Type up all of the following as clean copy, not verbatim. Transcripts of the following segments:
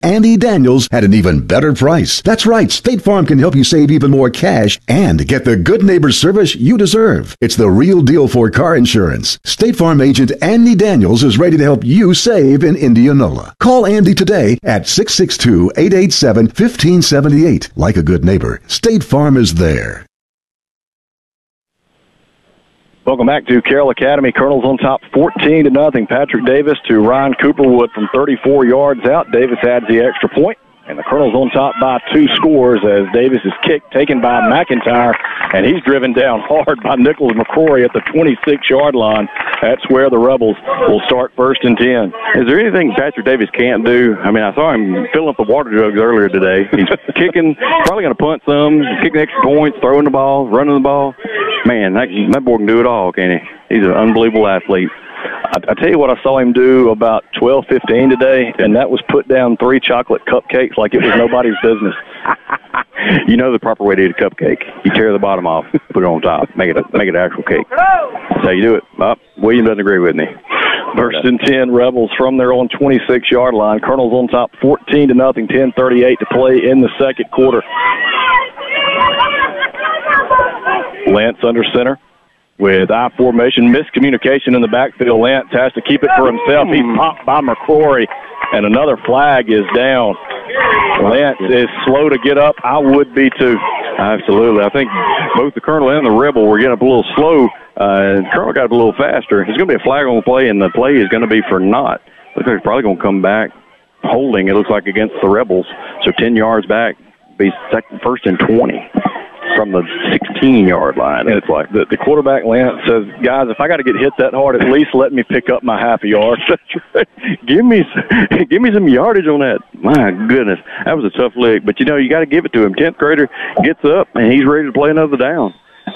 Andy Daniels at an even better price. That's right, State Farm can help you save even more cash and get the good neighbor service you deserve. It's the real deal for car insurance. State Farm agent Andy Daniels is ready to help you save in Indianola. Call Andy today at 662-887-1578. Like a good neighbor, State Farm is there. Welcome back to Carroll Academy. Colonels on top 14-0. Patrick Davis to Ryan Cooperwood from 34 yards out. Davis adds the extra point. And the Colonels on top by 2 scores as Davis is kicked, taken by McIntyre, and he's driven down hard by Nichols McCrory at the 26-yard line. That's where the Rebels will start 1st and 10. Is there anything Patrick Davis can't do? I mean, I saw him filling up the water jugs earlier today. He's kicking, probably going to punt some, kicking extra points, throwing the ball, running the ball. Man, that boy can do it all, can't he? He's an unbelievable athlete. I tell you what I saw him do about 12:15 today, and that was put down 3 chocolate cupcakes like it was nobody's business. You know the proper way to eat a cupcake. You tear the bottom off, put it on top, make it an actual cake. That's how you do it. William doesn't agree with me. 1st and 10, Rebels from their own 26-yard line. Colonels on top 14-0, 10:38 to play in the second quarter. Lance under center. With I formation, miscommunication in the backfield. Lance has to keep it for himself. He's popped by McCrory, and another flag is down. Lance is slow to get up. I would be too. Absolutely. I think both the Colonel and the Rebel were getting up a little slow. The Colonel got up a little faster. There's going to be a flag on the play, and the play is going to be for naught. Looks like he's probably going to come back holding, it looks like, against the Rebels. So 10 yards back, be 1st and 20. From the 16-yard line. And it's like the quarterback, Lance, says, guys, if I got to get hit that hard, at least let me pick up my half a yard. Give me some yardage on that. My goodness, that was a tough lick. But, you got to give it to him. 10th grader gets up, and he's ready to play another down.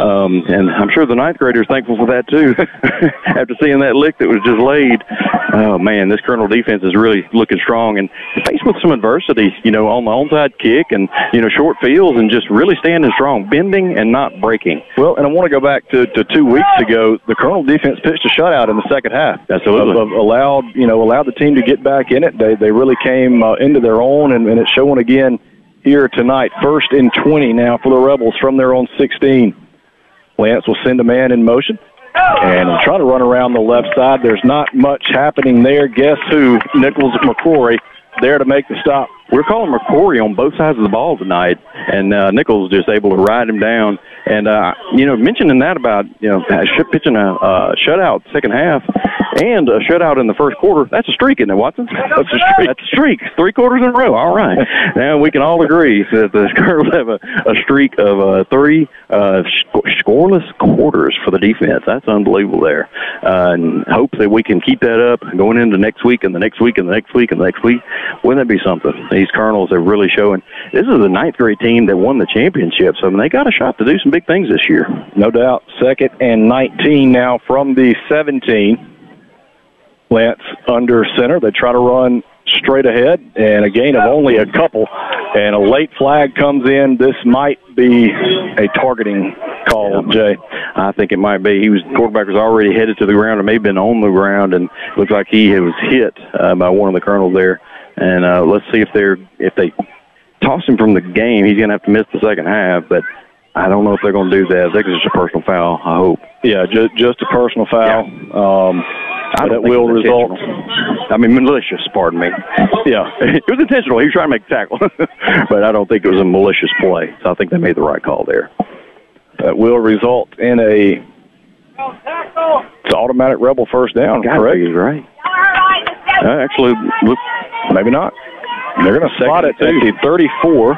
And I'm sure the 9th grader is thankful for that, too, after seeing that lick that was just laid. Oh, man, this Colonel defense is really looking strong and faced with some adversity, on the onside kick and, short fields and just really standing strong, bending and not breaking. Well, and I want to go back to 2 weeks ago. The Colonel defense pitched a shutout in the second half. Absolutely. Allowed the team to get back in it. They really came into their own, and it's showing again here tonight. 1st and 20 now for the Rebels from their own 16. Lance will send a man in motion and try to run around the left side. There's not much happening there. Guess who? Nichols McCrory there to make the stop. We're calling McCrory on both sides of the ball tonight, and Nichols just able to ride him down. And, mentioning that about, pitching a shutout second half and a shutout in the first quarter, that's a streak, isn't it, Watson? That's a streak. That's a streak. 3 quarters in a row. All right. Now we can all agree that the Colonels have a streak of 3 scoreless quarters for the defense. That's unbelievable there. And hope that we can keep that up going into next week and the next week and the next week and the next week. Wouldn't that be something? These Colonels are really showing. This is the 9th grade team that won the championship, so they got a shot to do some big things this year. No doubt. 2nd and 19 now from the 17. Lance under center. They try to run straight ahead, and a gain of only a couple, and a late flag comes in. This might be a targeting call, Jay. I think it might be. Quarterback was already headed to the ground, or may have been on the ground, and looks like he was hit by one of the Colonels there. And let's see if they toss him from the game, he's going to have to miss the second half, but I don't know if they're going to do that. I think it's just a personal foul, I hope. Yeah, just a personal foul. Yeah. That will result. Malicious, pardon me. Yeah. It was intentional. He was trying to make a tackle. But I don't think it was a malicious play. So I think they made the right call there. That will result in it's automatic Rebel first down, correct? He's right. Actually, look, maybe not. They're going to spot it at the 34.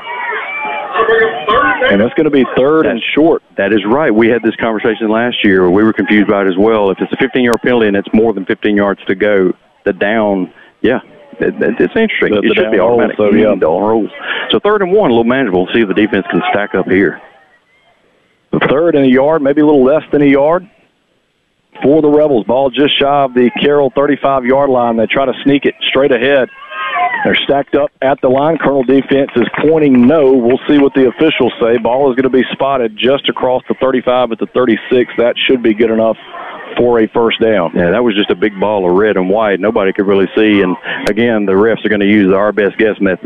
And that's going to be 3rd and short. That is right. We had this conversation last year where we were confused about it as well. If it's a 15-yard penalty and it's more than 15 yards to go, the down, it's interesting. It should be automatic. So, rolls. So 3rd and 1, a little manageable. We'll see if the defense can stack up here. The 3rd and a yard, maybe a little less than a yard for the Rebels. Ball just shy of the Carroll 35-yard line. They try to sneak it straight ahead. They're stacked up at the line. Colonel defense is pointing no. We'll see what the officials say. Ball is going to be spotted just across the 35 at the 36. That should be good enough for a first down. Yeah, that was just a big ball of red and white. Nobody could really see. And, again, the refs are going to use the our best guess method.